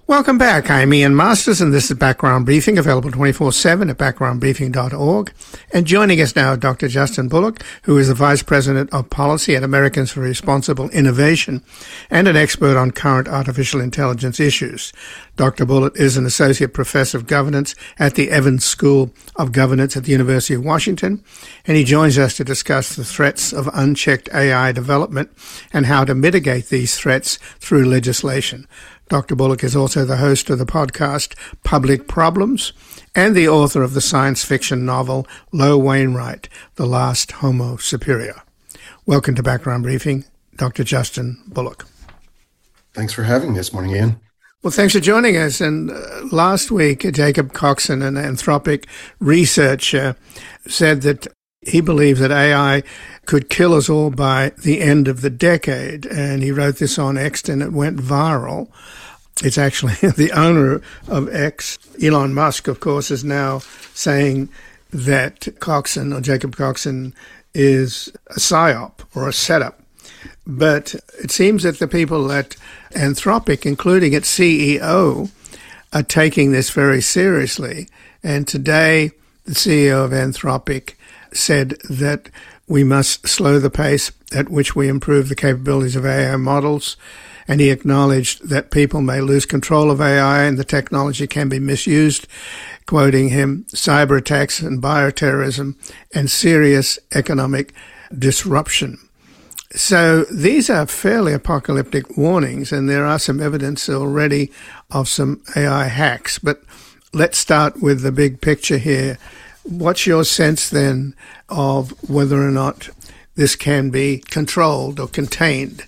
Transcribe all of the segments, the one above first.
Welcome back. I'm Ian Masters, and this is Background Briefing, available 24/7 at backgroundbriefing.org. And joining us now, Dr. Justin Bullock, who is the Vice President of Policy at Americans for Responsible Innovation and an expert on current artificial intelligence issues. Dr. Bullock is an Associate Professor of Governance at the Evans School of Governance at the University of Washington, and he joins us to discuss the threats of unchecked AI development and how to mitigate these threats through legislation. Dr. Bullock is also the host of the podcast Public Problems and the author of the science fiction novel Lo Wainwright, The Last Homo Superior. Welcome to Background Briefing, Dr. Justin Bullock. Thanks for having me this morning, Ian. Well, thanks for joining us. And last week, Jacob Coxon, an Anthropic researcher, said that he believes that AI could kill us all by the end of the decade. And he wrote this on X and it went viral. It's actually the owner of X, Elon Musk, of course, is now saying that Coxon, or Jacob Coxon, is a psyop or a setup. But it seems that the people at Anthropic, including its CEO, are taking this very seriously. And today, the CEO of Anthropic said that we must slow the pace at which we improve the capabilities of AI models. And he acknowledged that people may lose control of AI and the technology can be misused, quoting him, cyber attacks and bioterrorism and serious economic disruption. So these are fairly apocalyptic warnings, and there are some evidence already of some AI hacks. But let's start with the big picture here. What's your sense then of whether or not this can be controlled or contained?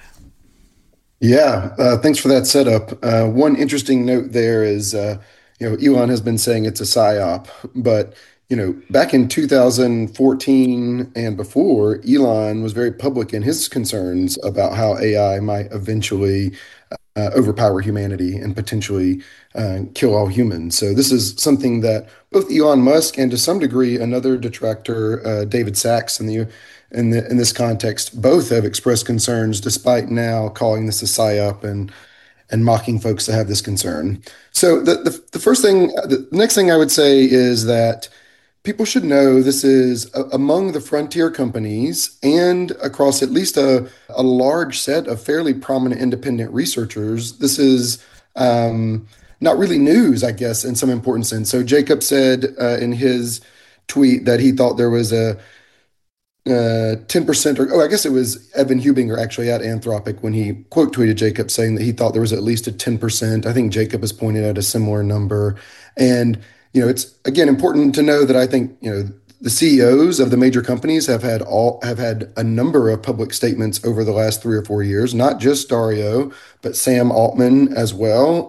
Yeah, thanks for that setup. One interesting note there is, Elon has been saying it's a psyop, but back in 2014 and before, Elon was very public in his concerns about how AI might eventually overpower humanity and potentially kill all humans. So this is something that both Elon Musk and to some degree another detractor, David Sacks, in this context, both have expressed concerns, despite now calling this a psyop and mocking folks that have this concern. So the first thing, the next thing I would say is that people should know this is among the frontier companies and across at least a large set of fairly prominent independent researchers. This is not really news, I guess, in some important sense. So Jacob said in his tweet that he thought there was a 10%, I guess it was Evan Hubinger actually at Anthropic when he quote tweeted Jacob saying that he thought there was at least a 10%. I think Jacob has pointed out a similar number. And, it's again important to know that I think, the CEOs of the major companies have had a number of public statements over the last 3 or 4 years, not just Dario, but Sam Altman as well.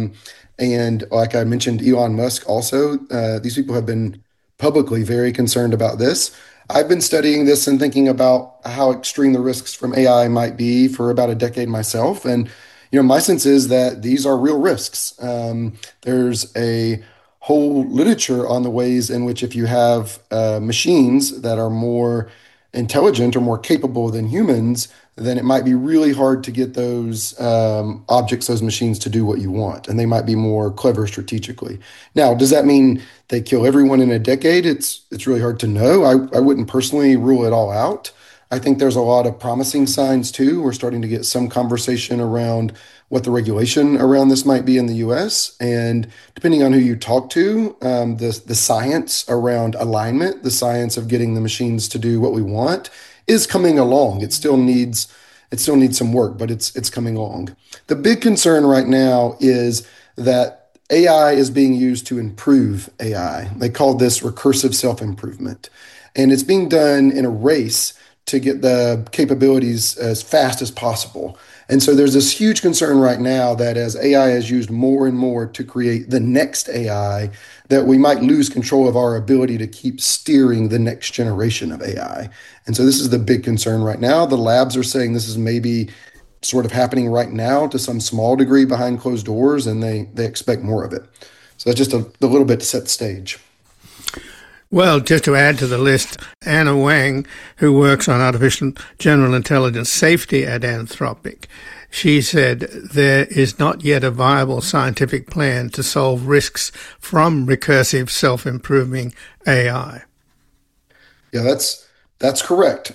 And like I mentioned, Elon Musk also, these people have been publicly very concerned about this. I've been studying this and thinking about how extreme the risks from AI might be for about a decade myself. And, my sense is that these are real risks. There's a whole literature on the ways in which if you have machines that are more intelligent or more capable than humans, then it might be really hard to get those objects, those machines to do what you want. And they might be more clever strategically. Now, does that mean they kill everyone in a decade? It's really hard to know. I wouldn't personally rule it all out. I think there's a lot of promising signs too. We're starting to get some conversation around what the regulation around this might be in the US. And depending on who you talk to, the science around alignment, the science of getting the machines to do what we want is coming along. It still needs some work, but it's coming along. The big concern right now is that AI is being used to improve AI. They call this recursive self-improvement. And it's being done in a race to get the capabilities as fast as possible. And so there's this huge concern right now that as AI is used more and more to create the next AI, that we might lose control of our ability to keep steering the next generation of AI. And so this is the big concern right now. The labs are saying this is maybe sort of happening right now to some small degree behind closed doors, and they expect more of it. So that's just a little bit to set the stage. Well, just to add to the list, Anna Wang, who works on artificial general intelligence safety at Anthropic, She said there is not yet a viable scientific plan to solve risks from recursive self-improving AI. Yeah, that's correct.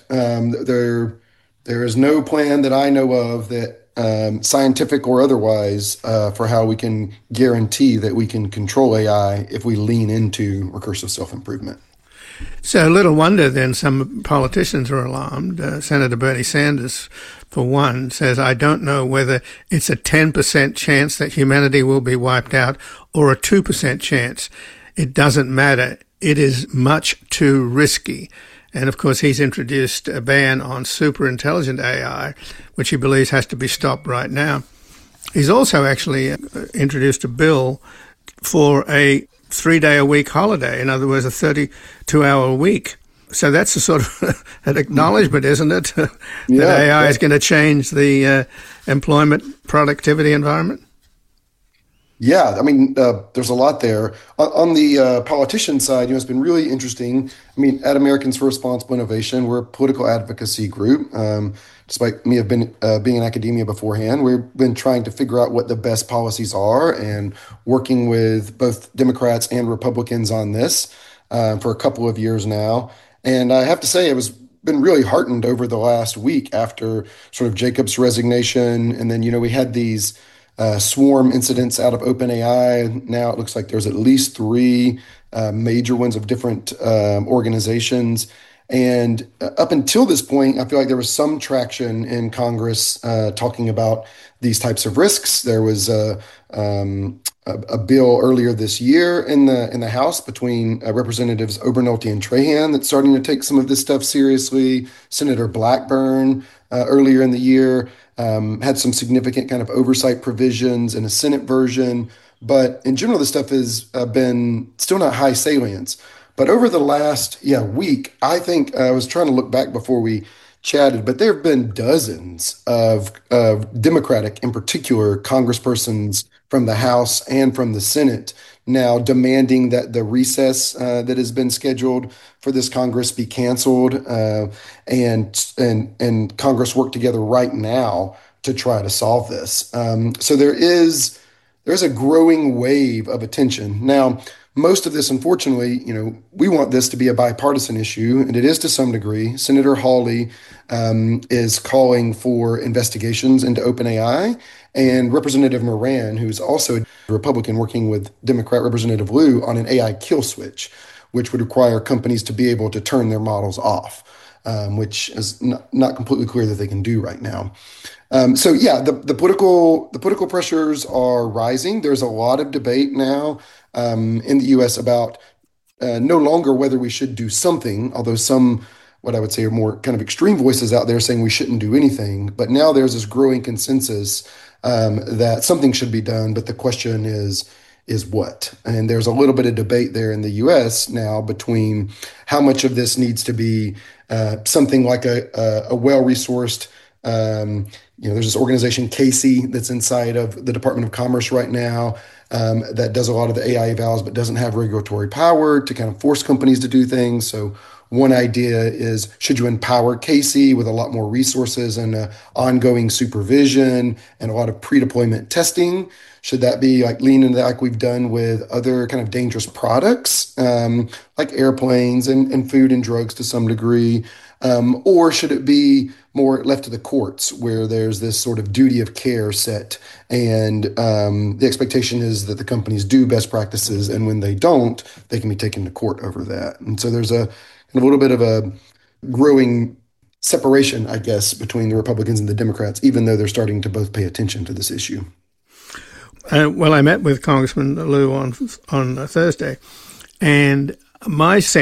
There is no plan that I know of that scientific or otherwise for how we can guarantee that we can control AI if we lean into recursive self-improvement. So little wonder then some politicians are alarmed. Senator Bernie Sanders, for one, says, I don't know whether it's a 10% chance that humanity will be wiped out or a 2% chance. It doesn't matter. It is much too risky. And of course, he's introduced a ban on super intelligent AI, which he believes has to be stopped right now. He's also actually introduced a bill for a 3-day-a-week holiday. In other words, a 32-hour week. So that's a sort of an acknowledgement, isn't it? That AI is going to change the employment productivity environment? Yeah, I mean, there's a lot there. On the politician side, it's been really interesting. I mean, at Americans for Responsible Innovation, we're a political advocacy group. Despite me have been being in academia beforehand, we've been trying to figure out what the best policies are and working with both Democrats and Republicans on this for a couple of years now. And I have to say, I was been really heartened over the last week after sort of Jacob's resignation, and then we had these swarm incidents out of OpenAI. Now it looks like there's at least 3 major ones of different organizations. And up until this point, I feel like there was some traction in Congress talking about these types of risks. There was a bill earlier this year in the House between Representatives Obernolte and Trahan that's starting to take some of this stuff seriously. Senator Blackburn earlier in the year had some significant kind of oversight provisions in a Senate version. But in general, this stuff has been still not high salience. But over the last week, I think I was trying to look back before we chatted, but there have been dozens of Democratic, in particular, congresspersons from the House and from the Senate now demanding that the recess that has been scheduled for this Congress be canceled, and Congress work together right now to try to solve this. So there's a growing wave of attention now. Most of this, unfortunately, we want this to be a bipartisan issue, and it is to some degree. Senator Hawley is calling for investigations into OpenAI, and Representative Moran, who's also a Republican working with Democrat Representative Lieu on an AI kill switch, which would require companies to be able to turn their models off, which is not completely clear that they can do right now. The political pressures are rising. There's a lot of debate now in the U.S. about no longer whether we should do something, although some, what I would say, are more kind of extreme voices out there saying we shouldn't do anything. But now there's this growing consensus that something should be done. But the question is what? And there's a little bit of debate there in the U.S. now between how much of this needs to be something like a well-resourced there's this organization, Casey, that's inside of the Department of Commerce right now that does a lot of the AI evals, but doesn't have regulatory power to kind of force companies to do things. So one idea is, should you empower Casey with a lot more resources and ongoing supervision and a lot of pre-deployment testing? Should that be like lean into that like we've done with other kind of dangerous products like airplanes and food and drugs to some degree? Or should it be more left to the courts where there's this sort of duty of care set and the expectation is that the companies do best practices, and when they don't, they can be taken to court over that. And so there's a little bit of a growing separation, I guess, between the Republicans and the Democrats, even though they're starting to both pay attention to this issue. Well, I met with Congressman Lieu on Thursday, and my sense